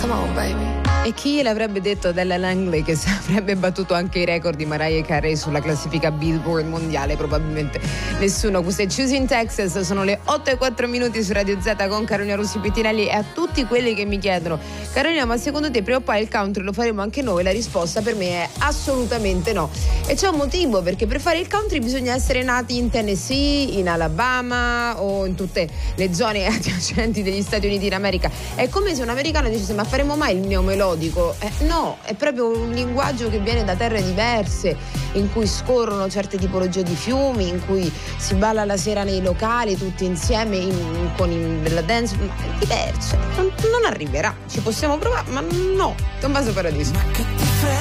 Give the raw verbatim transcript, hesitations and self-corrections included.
Come on, baby. E chi gliel'avrebbe detto della Langley che avrebbe battuto anche i record di Mariah Carey sulla classifica Billboard mondiale? Probabilmente nessuno. Queste Choosing Texas, sono le otto e quattro minuti su Radio Z con Carolina Rossi Pittinelli. E a tutti quelli che mi chiedono: Carolina, ma secondo te prima o poi il country lo faremo anche noi? La risposta per me è assolutamente no. E c'è un motivo, perché per fare il country bisogna essere nati in Tennessee, in Alabama o in tutte le zone adiacenti degli Stati Uniti d'America. È come se un americano dicesse: ma faremo mai il neomelodico? Eh, no, è proprio un linguaggio che viene da terre diverse, in cui scorrono certe tipologie di fiumi, in cui si balla la sera nei locali tutti insieme in, con in, la dance, ma è diverso, non, non arriverà, ci possiamo provare, ma no, Tommaso Paradiso.